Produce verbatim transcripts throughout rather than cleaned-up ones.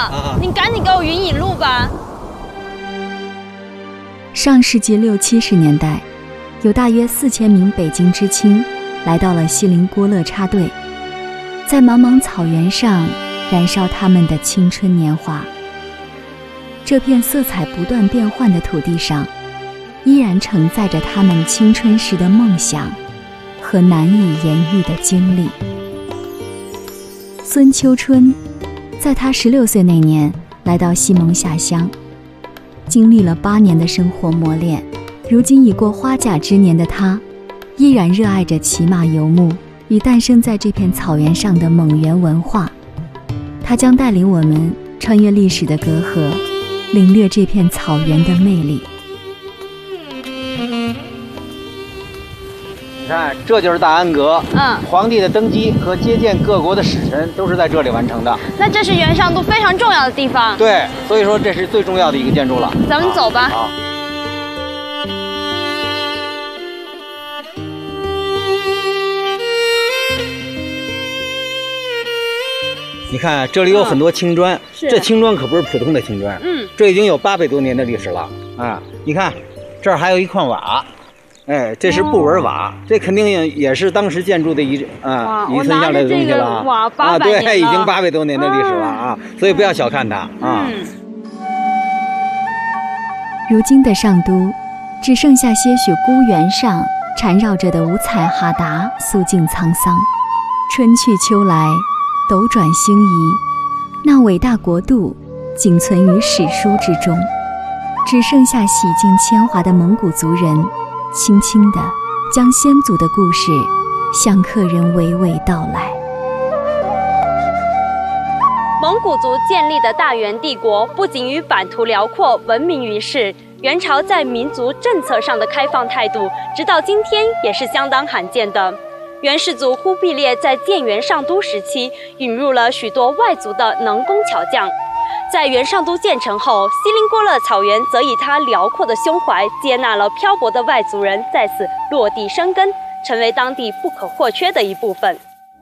啊，你赶紧给我云引路吧。 上世纪六七十年代，有大约四千名北京知青来到了锡林郭勒插队，在茫茫草原上燃烧他们的青春年华。这片色彩不断变换的土地上，依然承载着他们青春时的梦想和难以言喻的经历。孙秋春在他十六岁那年来到西蒙下乡，经历了八年的生活磨练，如今已过花甲之年的他，依然热爱着骑马游牧与诞生在这片草原上的蒙元文化。他将带领我们穿越历史的隔阂，领略这片草原的魅力。 你看，这就是大安阁。 嗯， 皇帝的登基和接见各国的使臣都是在这里完成的。 那这是元上都非常重要的地方。 对，所以说这是最重要的一个建筑了。 咱们走吧。 好。你看，这里有很多青砖， 是这青砖可不是普通的青砖， 嗯， 这已经有八百多年的历史了啊！你看，这儿还有一块瓦。哎，这是布纹瓦，哦、这肯定也是当时建筑的一啊遗存下来的东西了啊。 瓦八百年了啊，对，已经八百多年的历史了啊，嗯、所以不要小看它啊。 嗯、 如今的上都，只剩下些许孤原上缠绕着的五彩哈达，肃静沧桑。春去秋来，斗转星移，那伟大国度仅存于史书之中，只剩下洗尽铅华的蒙古族人。轻轻地将先祖的故事向客人娓娓道来。 蒙古族建立的大元帝国不仅于版图辽阔闻名于世，元朝在民族政策上的开放态度直到今天也是相当罕见的。元世祖忽必烈在建元上都时期引入了许多外族的能工巧匠，在元上都建成后，锡林郭勒草原则以他辽阔的胸怀接纳了漂泊的外族人，在此落地生根，成为当地不可或缺的一部分。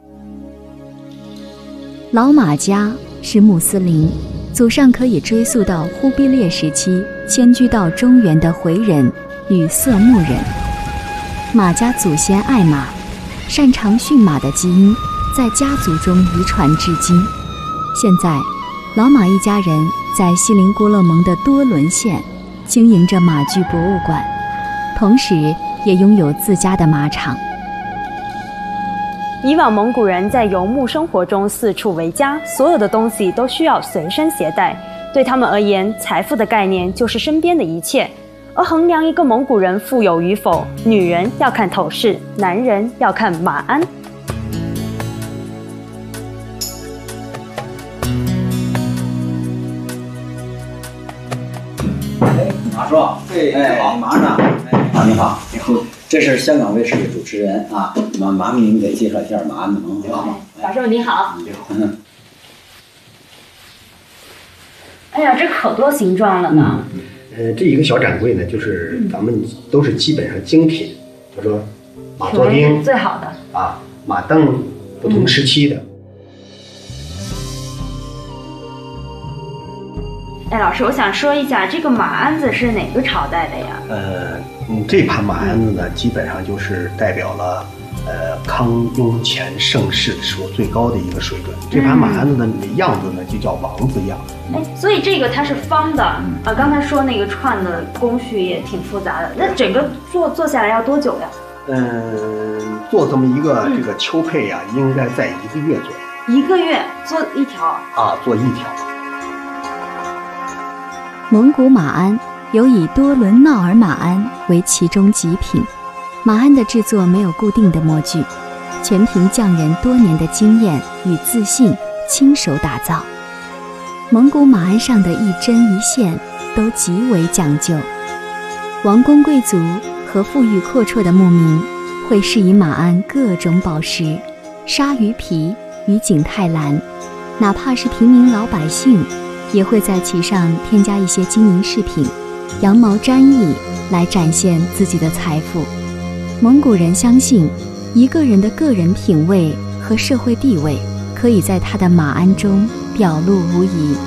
老马家是穆斯林，祖上可以追溯到忽必烈时期迁居到中原的回人与色目人。马家祖先爱马，擅长驯马的基因在家族中遗传至今。现在老马一家人在锡林郭勒盟的多伦县经营着马具博物馆，同时也拥有自家的马场。 以往蒙古人在游牧生活中四处为家，所有的东西都需要随身携带，对他们而言，财富的概念就是身边的一切。而衡量一个蒙古人富有与否，女人要看头饰，男人要看马鞍。 马叔，对，哎，好，马上，哎，啊，你好，你好，这是香港卫视的主持人啊，麻麻烦您给介绍一下马鞍的盟。你好， 马叔你好。 你好。嗯。 哎呀，这可多形状了呢。 嗯、呃，这一个小展柜呢，就是咱们都是基本上精品，就说马座钉最好的啊，马镫不同时期的。嗯哎，老师，我想说一下，这个马鞍子是哪个朝代的呀？ 呃，嗯，这盘马鞍子呢，基本上就是代表了，呃，康雍乾盛世的时候最高的一个水准。这盘马鞍子的样子呢，就叫王字样。 哎，所以这个它是方的。啊，刚才说那个串的工序也挺复杂的，那整个做做下来要多久呀？ 嗯，做这么一个这个秋佩呀，应该在一个月左右。 一个月做一条？ 啊，做一条。 蒙古马鞍有以多伦闹尔马鞍为其中极品，马鞍的制作没有固定的模具，全凭匠人多年的经验与自信亲手打造。蒙古马鞍上的一针一线都极为讲究，王公贵族和富裕阔绰的牧民会饰以马鞍各种宝石、鲨鱼皮与景泰蓝，哪怕是平民老百姓也会在其上添加一些金银饰品、羊毛毡翼来展现自己的财富。蒙古人相信，一个人的个人品味和社会地位可以在他的马鞍中表露无遗。